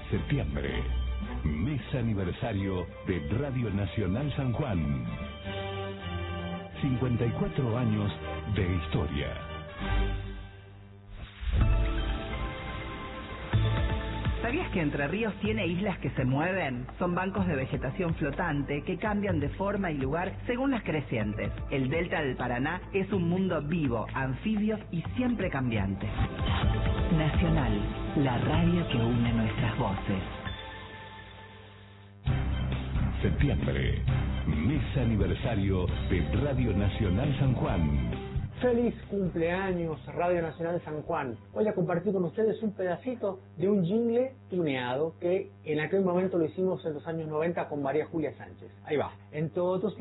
Septiembre, mes aniversario de Radio Nacional San Juan. 54 años de historia. ¿Sabías que Entre Ríos tiene islas que se mueven? Son bancos de vegetación flotante que cambian de forma y lugar según las crecientes. El delta del Paraná es un mundo vivo, anfibio y siempre cambiante. Nacional, la radio que une nuestras voces. Septiembre, mes aniversario de Radio Nacional San Juan. Feliz cumpleaños, Radio Nacional San Juan. Voy a compartir con ustedes un pedacito de un jingle tuneado que en aquel momento lo hicimos en los años 90 con María Julia Sánchez. Ahí va. En todos